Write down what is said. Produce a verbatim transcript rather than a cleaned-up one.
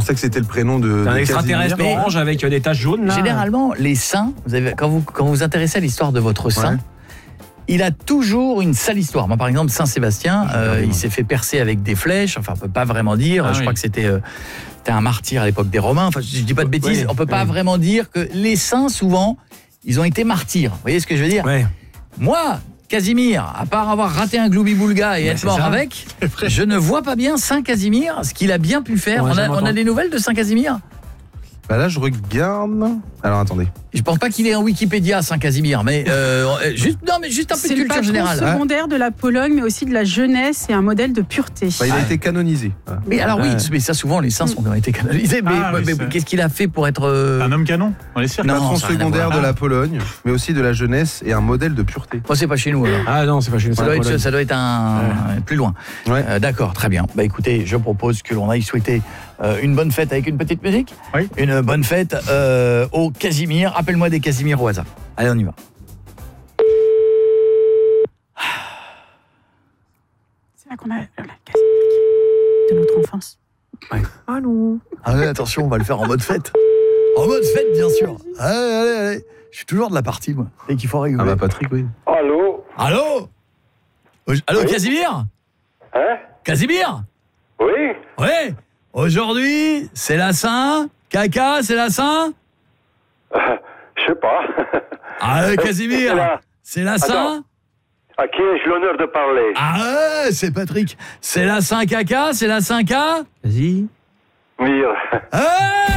pensais que c'était le prénom de. C'est un de extraterrestre Casimir. orange avec des taches jaunes. Là. Généralement, les saints, vous avez, quand vous quand vous vous intéressez à l'histoire de votre saint, Ouais. il a toujours une sale histoire. Moi, par exemple, Saint Sébastien, euh, il s'est fait percer avec des flèches. Enfin, on peut pas vraiment dire. Ah je oui. crois que c'était euh, c'était un martyr à l'époque des Romains. Enfin, je, je dis pas de bêtises. Oui, on peut pas oui. vraiment dire que les saints, souvent, ils ont été martyrs. Vous voyez ce que je veux dire? Ouais. Moi, Casimir, à part avoir raté un gloubi-boulga et Ouais, être c'est mort ça. avec, je ne vois pas bien Saint Casimir, ce qu'il a bien pu faire. Ouais, On a, jamais on a entendu. des nouvelles de Saint Casimir? Bah là, je regarde. Alors attendez. Je pense pas qu'il est en Wikipédia, Saint Casimir, mais euh, juste, non, mais juste un peu C'est de le culture patron générale. secondaire de la Pologne, mais aussi de la jeunesse et un modèle de pureté. Bah, il a Ah. été canonisé. Voilà. Mais alors oui, Ouais. mais ça souvent les saints sont ont été canalisés. Mais, Ah, oui, mais c'est- qu'est-ce qu'il a fait pour être euh... Un homme canon dans les cirques. Non, Patron ça a rien à secondaire voir. de la Pologne, mais aussi de la jeunesse et un modèle de pureté. Oh, c'est pas chez nous alors. Ah non, c'est pas chez nous. Ça, c'est doit la être, Pologne. ça doit être un plus loin. Ouais. Euh, D'accord, très bien. Bah écoutez, je propose que l'on aille souhaiter euh, une bonne fête avec une petite musique. Oui. Une bonne fête euh, au Casimir. Appelle-moi des Casimir au hasard. Allez, on y va. C'est là qu'on a la Casimir de notre enfance. Allô. Allez, attention, on va le faire en mode fête. En mode fête, bien sûr. Allez, allez, allez. Je suis toujours de la partie, moi. Et qu'il faut Ah rigoler. bah Patrick, oui. Allô? Allô Allô, Casimir Hein? Casimir Oui? Ouais. Aujourd'hui, c'est la Saint. Caca, c'est la Saint. Je sais pas. Ah, euh, Casimir, C'est la- c'est la Saint. À qui ai-je l'honneur de parler? Ah ouais, c'est Patrick. C'est la Saint Caca, c'est la Saint K. Vas-y. Mire. Ah